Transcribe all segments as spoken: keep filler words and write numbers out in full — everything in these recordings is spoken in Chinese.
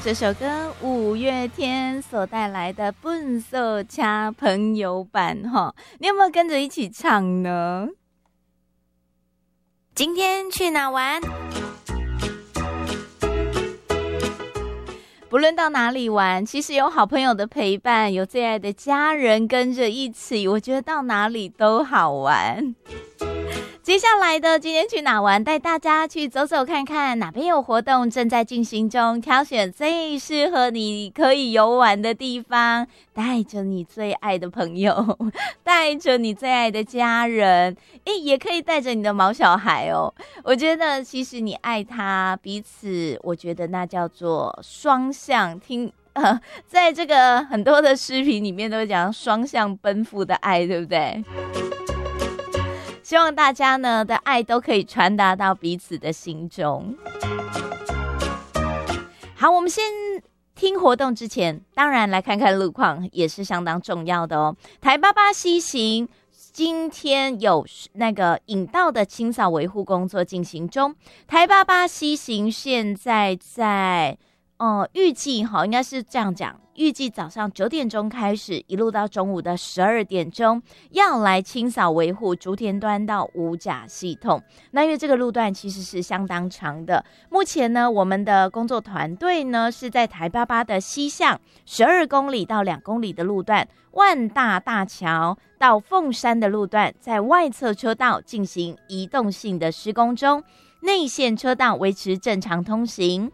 这首歌五月天所带来的笨手掐朋友版齁，你有没有跟着一起唱呢？今天去哪玩？不论到哪里玩，其实有好朋友的陪伴，有最爱的家人跟着一起，我觉得到哪里都好玩。接下来的今天去哪玩，带大家去走走看看哪边有活动正在进行中，挑选最适合你可以游玩的地方，带着你最爱的朋友，带着你最爱的家人，诶，也可以带着你的毛小孩哦。我觉得其实你爱他，彼此我觉得那叫做双向听呃，在这个很多的视频里面都会讲双向奔赴的爱，对不对？希望大家呢的爱都可以传达到彼此的心中。好，我们先听活动之前，当然来看看路况也是相当重要的哦。台八八西行今天有那个引道的清扫维护工作进行中，台八八西行现在在呃预计哈应该是这样讲。预计早上九点钟开始，一路到中午的十二点钟，要来清扫维护竹田端到五甲系统。那因为这个路段其实是相当长的，目前呢，我们的工作团队呢是在台八八的西向十二公里到两公里的路段，万大大桥到凤山的路段，在外侧车道进行移动性的施工中，内线车道维持正常通行。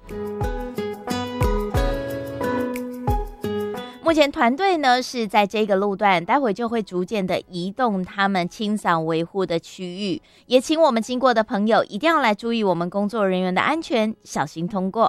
目前团队呢是在这个路段，待会就会逐渐的移动他们清扫维护的区域，也请我们经过的朋友一定要来注意我们工作人员的安全，小心通过。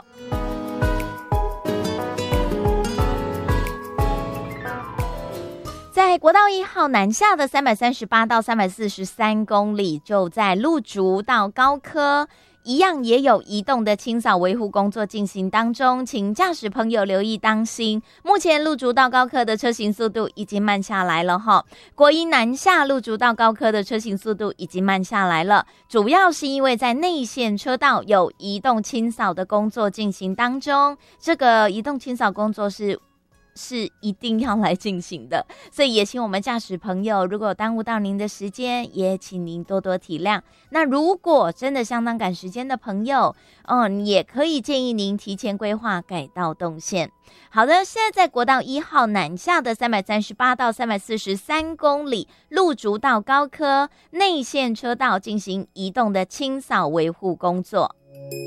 在国道一号南下的三百三十八到三百四十三公里，就在路竹到高科一样也有移动的清扫维护工作进行当中，请驾驶朋友留意当心。目前路竹到高科的车行速度已经慢下来了哈，国一南下路竹到高科的车行速度已经慢下来了，主要是因为在内线车道有移动清扫的工作进行当中，这个移动清扫工作是是一定要来进行的，所以也请我们驾驶朋友，如果耽误到您的时间，也请您多多体谅。那如果真的相当赶时间的朋友，嗯，也可以建议您提前规划改道动线。好的，现在在国道一号南下的三百三十八到三百四十三公里，路竹到高科内线车道进行移动的清扫维护工作。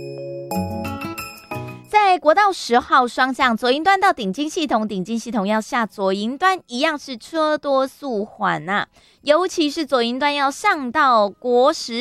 在国道十号双向左营端到顶金系统，顶金系统要下左营端一样是车多速缓啊，尤其是左营端要上到国十